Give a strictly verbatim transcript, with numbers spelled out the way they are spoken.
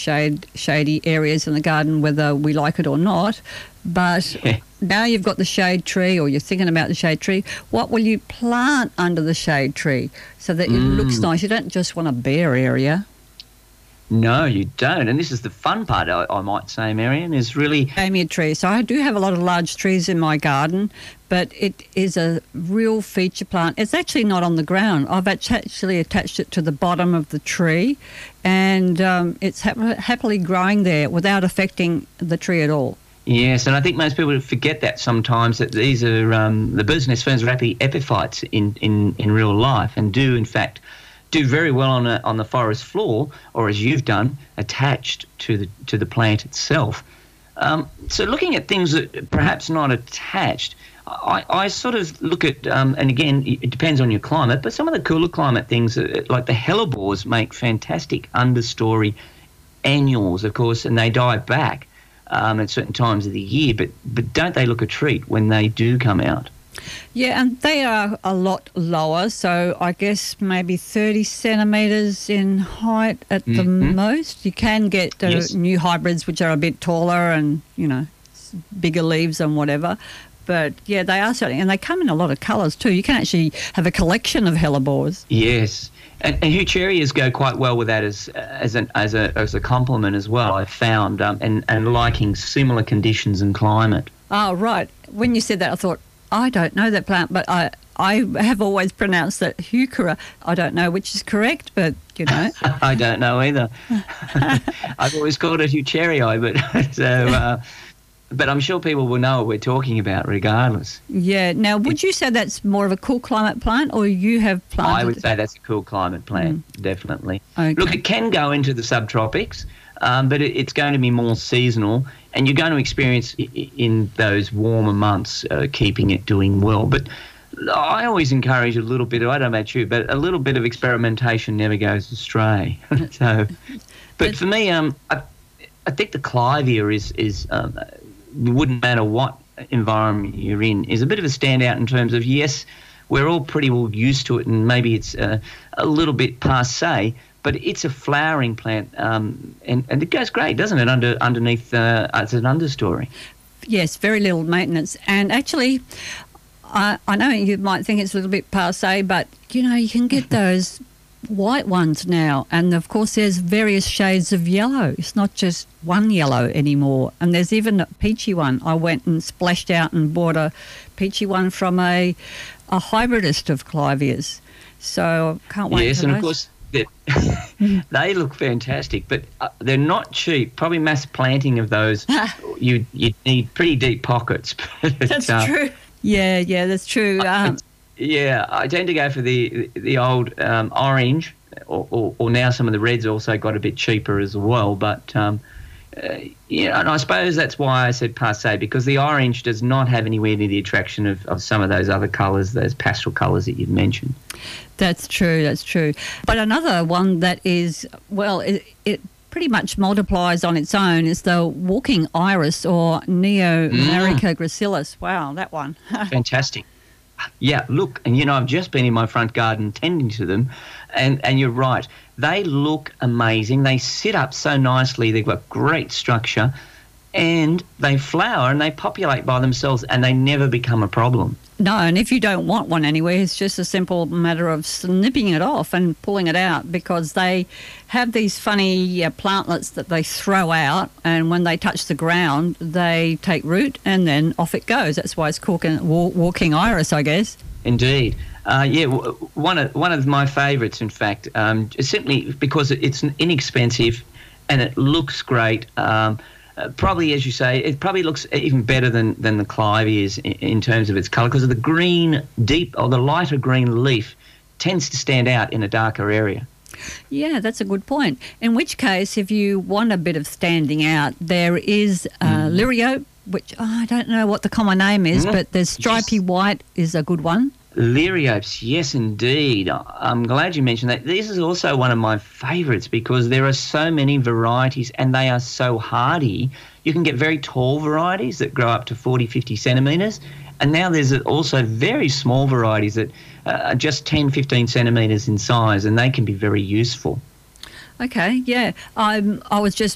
shade, shady areas in the garden, whether we like it or not. But Yeah. now you've got the shade tree, or you're thinking about the shade tree. What will you plant under the shade tree so that it Mm. looks nice? You don't just want a bare area. No, you don't. And this is the fun part, I, I might say, Marion, is really... Amia tree. So I do have a lot of large trees in my garden, but it is a real feature plant. It's actually not on the ground. I've act- actually attached it to the bottom of the tree, and um, it's hap- happily growing there without affecting the tree at all. Yes, and I think most people forget that sometimes, that these are... Um, the bird's nest ferns are actually epiphytes in, in, in real life, and do, in fact... do very well on a, on the forest floor, or as you've done, attached to the to the plant itself. Um, so looking at things that perhaps not attached, I, I sort of look at, um, and again, it depends on your climate, but some of the cooler climate things, uh, like the hellebores, make fantastic understory annuals, of course, and they die back um, at certain times of the year, but, but don't they look a treat when they do come out? Yeah, and they are a lot lower, so I guess maybe thirty centimetres in height at the Mhm. most. You can get uh, Yes. new hybrids which are a bit taller and, you know, s- bigger leaves and whatever. But, yeah, they are certainly, and they come in a lot of colours too. You can actually have a collection of hellebores. Yes, and, and Hucherias go quite well with that as as an as a as a complement as well. I've found, um, and and liking similar conditions and climate. Oh, right. When you said that, I thought, I don't know that plant, but I I have always pronounced it heuchera. I don't know which is correct, but, you know. I don't know either. I've always called it Hucherii, but so. Uh, But I'm sure people will know what we're talking about regardless. Yeah. Now, would you say that's more of a cool climate plant, or you have planted? I would say that's a cool climate plant, mm. definitely. Okay. Look, it can go into the subtropics, um, but it, it's going to be more seasonal, and you're going to experience i- in those warmer months uh, keeping it doing well. But I always encourage a little bit of, I don't know about you, but a little bit of experimentation never goes astray. so, but for me, um, I, I think the Clivia is, is um, wouldn't matter what environment you're in, is a bit of a standout in terms of, yes, we're all pretty well used to it, and maybe it's uh, a little bit passé, but it's a flowering plant, um, and, and it goes great, doesn't it, under underneath uh, as an understory. Yes, very little maintenance. And actually, I, I know you might think it's a little bit passé, but, you know, you can get those white ones now, and of course there's various shades of yellow. It's not just one yellow anymore, and there's even a peachy one. I went and splashed out and bought a peachy one from a a hybridist of Clivias, so I can't wait Yes, for and those. of course they, they look fantastic, but uh, they're not cheap. Probably mass planting of those, you you need pretty deep pockets. But, That's uh, true. Yeah, yeah, that's true. Um, Yeah, I tend to go for the the old um, orange, or, or, or now some of the reds also got a bit cheaper as well. But um, uh, yeah, and I suppose that's why I said passé, because the orange does not have anywhere near the attraction of, of some of those other colours, those pastel colours that you've mentioned. That's true, that's true. But another one that is, well, it, it pretty much multiplies on its own is the walking iris, or Neomarica gracilis. Wow, that one. Fantastic. Yeah, look, and you know, I've just been in my front garden tending to them, and, and you're right. They look amazing. They sit up so nicely. They've got great structure, and they flower and they populate by themselves, and they never become a problem. No, and if you don't want one anywhere, it's just a simple matter of snipping it off and pulling it out, because they have these funny uh, plantlets that they throw out, and when they touch the ground, they take root and then off it goes. That's why it's called a wa- walking iris, I guess. Indeed. Uh, yeah, w- one of, one of my favourites, in fact, um, simply because it's inexpensive and it looks great. Um, Uh, probably, as you say, it probably looks even better than, than the Clivias in, in terms of its colour, because of the green, deep, or the lighter green leaf tends to stand out in a darker area. Yeah, that's a good point. In which case, if you want a bit of standing out, there is uh, Mm. Liriope, which oh, I don't know what the common name is, Mm. but there's stripy Yes. white is a good one. Liriopes, yes, indeed. I- I'm glad you mentioned that. This is also one of my favourites, because there are so many varieties and they are so hardy. You can get very tall varieties that grow up to forty, fifty centimetres, and now there's also very small varieties that uh, are just ten, fifteen centimetres in size, and they can be very useful. Okay, yeah. I'm, I was just